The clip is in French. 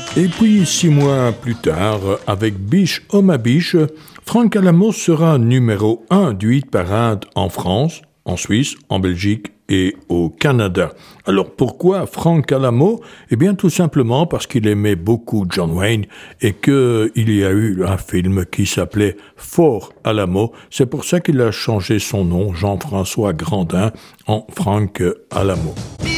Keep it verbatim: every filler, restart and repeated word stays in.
Et puis, six mois plus tard, avec Biche oh ma biche, Franck Alamo sera numéro un du hit parade en France, en Suisse, en Belgique et au Canada. Alors pourquoi Franck Alamo ? Eh bien tout simplement parce qu'il aimait beaucoup John Wayne et qu'il y a eu un film qui s'appelait Fort Alamo. C'est pour ça qu'il a changé son nom, Jean-François Grandin, en Franck Alamo.